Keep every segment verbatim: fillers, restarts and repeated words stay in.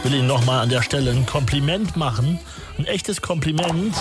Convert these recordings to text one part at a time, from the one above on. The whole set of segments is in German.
will Ihnen nochmal an der Stelle ein Kompliment machen. Ein echtes Kompliment.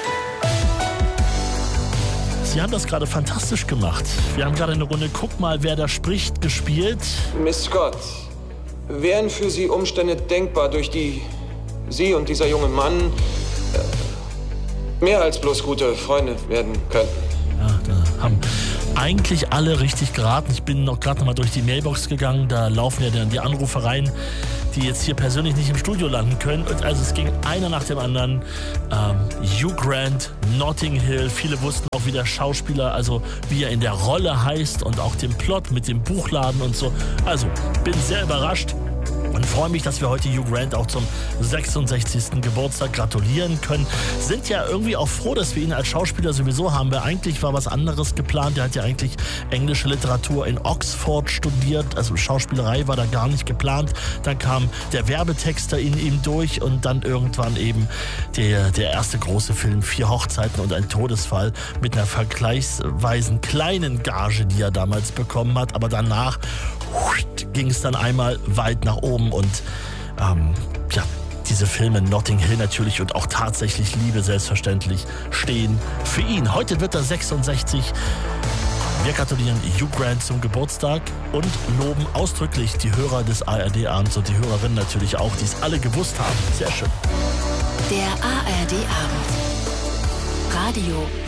Sie haben das gerade fantastisch gemacht. Wir haben gerade eine Runde Guck mal, wer da spricht gespielt. Miss Scott, wären für Sie Umstände denkbar, durch die Sie und dieser junge Mann äh, mehr als bloß gute Freunde werden könnten? Ja, da haben eigentlich alle richtig geraten. Ich bin noch gerade noch mal durch die Mailbox gegangen. Da laufen ja dann die Anrufe rein, die jetzt hier persönlich nicht im Studio landen können. Und also es ging einer nach dem anderen. Ähm, Hugh Grant, Notting Hill. Viele wussten auch, wie der Schauspieler, also wie er in der Rolle heißt und auch den Plot mit dem Buchladen und so. Also bin sehr überrascht. Und freue mich, dass wir heute Hugh Grant auch zum sechsundsechzigsten Geburtstag gratulieren können. Sind ja irgendwie auch froh, dass wir ihn als Schauspieler sowieso haben, weil eigentlich war was anderes geplant. Er hat ja eigentlich englische Literatur in Oxford studiert, also Schauspielerei war da gar nicht geplant. Dann kam der Werbetexter in ihm durch und dann irgendwann eben der, der erste große Film, Vier Hochzeiten und ein Todesfall, mit einer vergleichsweise kleinen Gage, die er damals bekommen hat. Aber danach ging es dann einmal weit nach oben und ähm, ja, diese Filme Notting Hill natürlich und auch Tatsächlich Liebe selbstverständlich stehen für ihn. Heute wird er sechsundsechzig. Wir gratulieren Hugh Grant zum Geburtstag und loben ausdrücklich die Hörer des A R D-Abends und die Hörerinnen natürlich auch, die es alle gewusst haben. Sehr schön. Der A R D-Abend. Radio